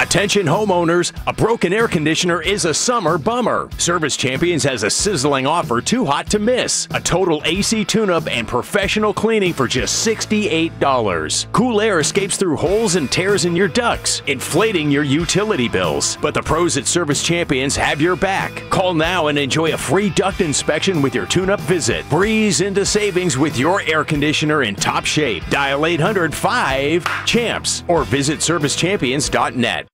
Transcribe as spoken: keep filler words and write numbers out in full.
Attention homeowners, a broken air conditioner is a summer bummer. Service Champions has a sizzling offer too hot to miss. A total A C tune-up and professional cleaning for just sixty-eight dollars. Cool air escapes through holes and tears in your ducts, inflating your utility bills. But the pros at Service Champions have your back. Call now and enjoy a free duct inspection with your tune-up visit. Breeze into savings with your air conditioner in top shape. Dial eight hundred five CHAMPS or visit service champions dot net.